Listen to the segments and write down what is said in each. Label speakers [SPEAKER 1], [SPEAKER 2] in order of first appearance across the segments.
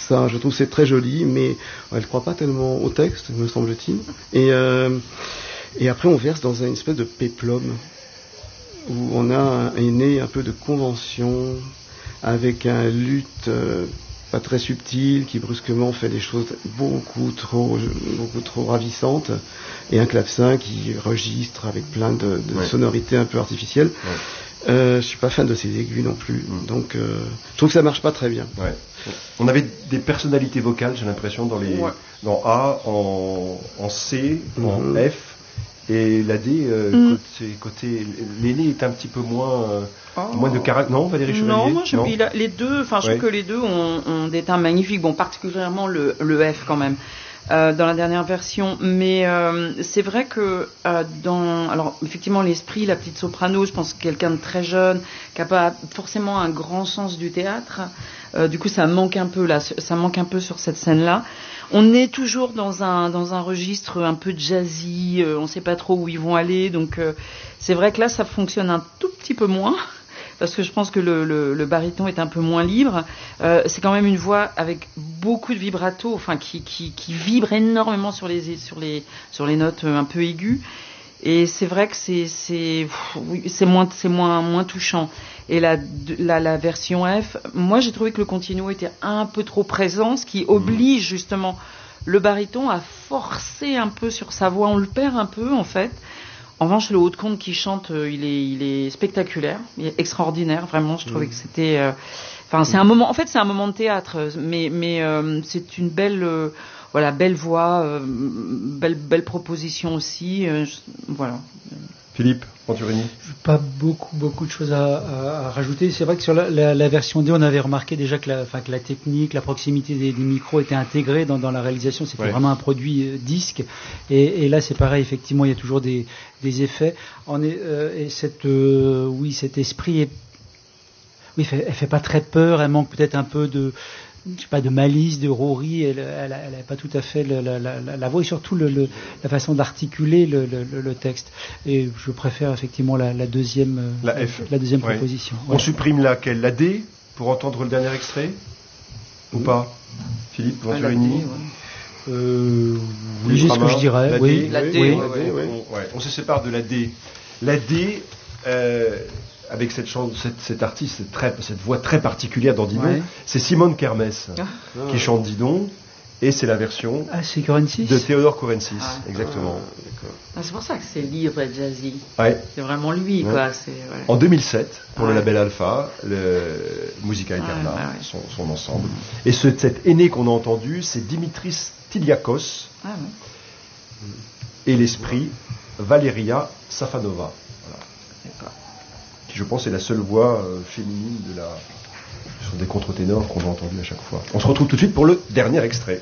[SPEAKER 1] ça, je trouve que c'est très joli, mais elle ne croit pas tellement au texte, me semble-t-il. Et après, on verse dans une espèce de péplum, où on a une nez un peu de convention, avec un luth pas très subtil, qui brusquement fait des choses beaucoup trop ravissantes, et un clavecin qui registre avec plein de sonorités un peu artificielles. Je suis pas fan de ces aigus non plus, donc je trouve que ça marche pas très bien.
[SPEAKER 2] On avait des personnalités vocales, j'ai l'impression, dans A, en C, en F. Et la D, côté l'aîné est un petit peu moins de caractère. Non, Valérie Chevalier.
[SPEAKER 3] Non, moi je trouve que les deux ont des teintes magnifiques. Bon, particulièrement le F quand même. Dans la dernière version, mais c'est vrai que alors effectivement l'esprit, la petite soprano, je pense que quelqu'un de très jeune, qui n'a pas forcément un grand sens du théâtre, du coup ça manque un peu sur cette scène-là. On est toujours dans un registre un peu jazzy, on ne sait pas trop où ils vont aller, donc c'est vrai que là ça fonctionne un tout petit peu moins. Parce que je pense que le baryton est un peu moins libre. C'est quand même une voix avec beaucoup de vibrato, enfin qui vibre énormément sur les notes un peu aiguës. Et c'est vrai que c'est moins touchant. Et la version F, moi j'ai trouvé que le continuo était un peu trop présent, ce qui oblige justement le baryton à forcer un peu sur sa voix. On le perd un peu en fait. En revanche, le haut-de-conte qui chante, il est spectaculaire, il est extraordinaire, vraiment. Je trouvais que c'était, c'est un moment. En fait, c'est un moment de théâtre, mais c'est une belle voix, belle proposition aussi. Voilà.
[SPEAKER 2] Philippe Venturini.
[SPEAKER 4] Pas beaucoup de choses à rajouter. C'est vrai que sur la version D, on avait remarqué déjà que la technique, la proximité des micros était intégrée dans la réalisation. C'était vraiment un produit disque. Et là, c'est pareil. Effectivement, il y a toujours des effets. Et cet esprit elle fait pas très peur. Elle manque peut-être un peu de malice, de rouerie. Elle a pas tout à fait la voix et surtout la façon d'articuler le texte. Et je préfère effectivement la deuxième proposition.
[SPEAKER 2] On supprime laquelle, la D, pour entendre le dernier extrait ou pas? Philippe Venturini.
[SPEAKER 4] Oui, c'est ce que je dirais.
[SPEAKER 2] On se sépare de la D. La D. Avec cet artiste, cette voix très particulière dans Didon, c'est Simone Kermes qui chante Didon, et c'est la version
[SPEAKER 4] c'est Corensis
[SPEAKER 2] de Théodore Corensis, exactement.
[SPEAKER 3] C'est pour ça que c'est libre et jazzy. C'est vraiment lui, quoi.
[SPEAKER 2] En 2007, pour le label Alpha, le Musica Eterna, son ensemble. Et cet aîné qu'on a entendu, c'est Dimitris Tiliakos, et l'esprit Valeria Safanova. Qui, je pense, est la seule voix féminine sur des contre-ténors qu'on a entendu à chaque fois. On se retrouve tout de suite pour le dernier extrait.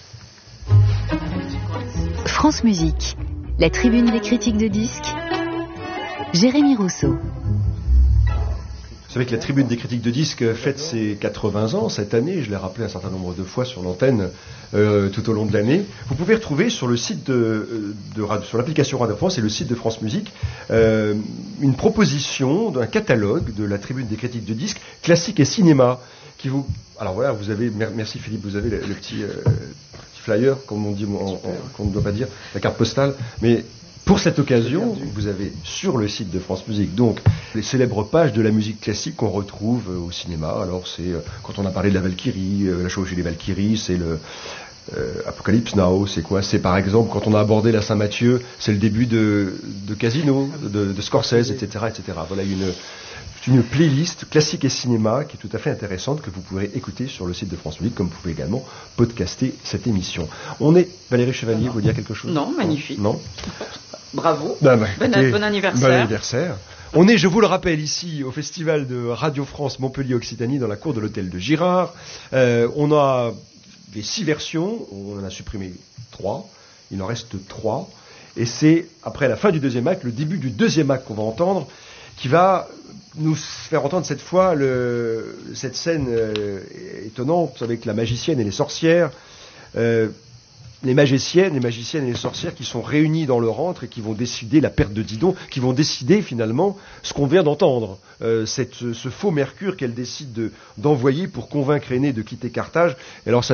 [SPEAKER 5] France Musique, la tribune des critiques de disques. Jérémy Rousseau.
[SPEAKER 2] Vous savez que la tribune des critiques de disques fête ses 80 ans cette année, je l'ai rappelé un certain nombre de fois sur l'antenne tout au long de l'année. Vous pouvez retrouver sur le site sur l'application Radio France et le site de France Musique une proposition d'un catalogue de la tribune des critiques de disques classique et cinéma alors voilà, vous avez, merci Philippe, vous avez le petit flyer, comme on dit, qu'on ne doit pas dire, la carte postale, mais pour cette occasion, vous avez sur le site de France Musique donc les célèbres pages de la musique classique qu'on retrouve au cinéma. Alors c'est quand on a parlé de la Valkyrie, la chevauchée des Valkyries, c'est le Apocalypse Now, c'est quoi? C'est par exemple quand on a abordé la Saint-Mathieu, c'est le début de Casino, de Scorsese, etc. Voilà une playlist classique et cinéma qui est tout à fait intéressante que vous pourrez écouter sur le site de France Musique, comme vous pouvez également podcaster cette émission. Valérie Chevalier, vous dire quelque chose?
[SPEAKER 3] Non, magnifique.
[SPEAKER 2] Non.
[SPEAKER 3] Bravo.
[SPEAKER 2] Bon
[SPEAKER 3] anniversaire.
[SPEAKER 2] Bon anniversaire. On est, je vous le rappelle, ici au festival de Radio France Montpellier-Occitanie dans la cour de l'hôtel de Girard. On a les 6 versions, on en a supprimé 3, il en reste 3, et c'est après la fin du deuxième acte, le début du deuxième acte qu'on va entendre, qui va nous faire entendre cette fois cette scène étonnante avec la magicienne et les sorcières, les magiciennes et les sorcières qui sont réunies dans leur antre et qui vont décider la perte de Didon, qui vont décider finalement ce qu'on vient d'entendre, ce faux Mercure qu'elles décident d'envoyer pour convaincre Énée de quitter Carthage. Et alors ça